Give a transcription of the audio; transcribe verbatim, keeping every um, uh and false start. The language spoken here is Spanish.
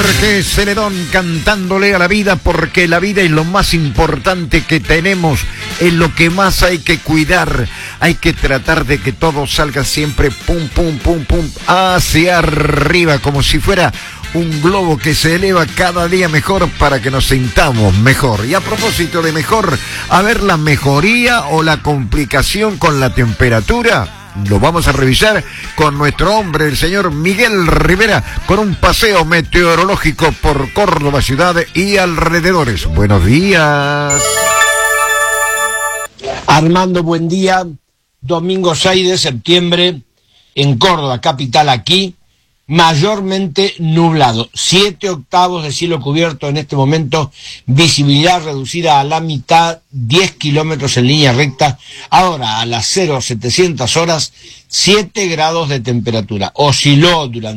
Jorge Celedón cantándole a la vida, porque la vida es lo más importante que tenemos, es lo que más hay que cuidar. Hay que tratar de que todo salga siempre pum, pum, pum, pum, hacia arriba, como si fuera un globo que se eleva cada día mejor para que nos sintamos mejor. Y a propósito de mejor, a ver la mejoría o la complicación con la temperatura. Lo vamos a revisar con nuestro hombre, el señor Miguel Rivera, con un paseo meteorológico por Córdoba ciudad y alrededores. Buenos días. Armando, buen día. Domingo seis de septiembre, en Córdoba, capital aquí, mayormente nublado. Siete octavos de cielo cubierto en este momento, visibilidad reducida a la mitad, diez kilómetros en línea recta. Ahora, a las cero setecientas horas, siete grados de temperatura. Osciló durante